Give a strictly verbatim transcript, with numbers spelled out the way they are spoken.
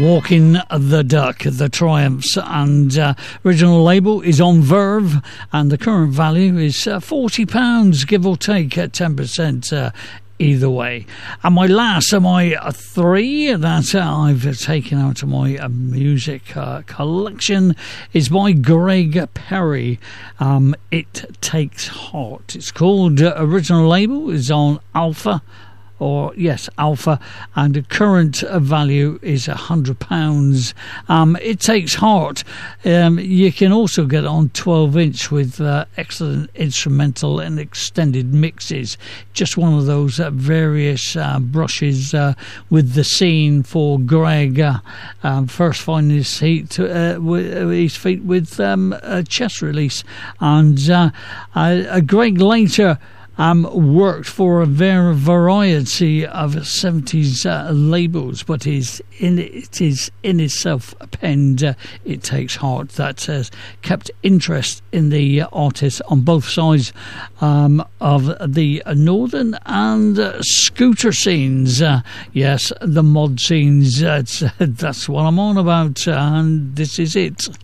Walking the Duck, the Triumphs, and uh, original label is on Verve, and the current value is uh, forty pounds, give or take at ten percent uh, either way. And my last of my uh, three that uh, I've taken out of my uh, music uh, collection is by Greg Perry. Um, It Takes Heart. It's called, uh, original label is on Alpha. Or yes, Alpha, and the current value is a hundred pounds. Um, it takes heart. Um, you can also get it on twelve inch with uh, excellent instrumental and extended mixes. Just one of those uh, various uh, brushes uh, with the scene for Greg. Uh, um, first finding his feet, uh, his feet with um, a chess release, and uh, uh, Greg later. Um, worked for a ver- variety of seventies uh, labels, but is in it is in itself penned uh, It Takes Heart that has kept interest in the uh, artists on both sides um, of the northern and uh, scooter scenes. Uh, yes, the mod scenes. Uh, that's what I'm on about, uh, and this is it.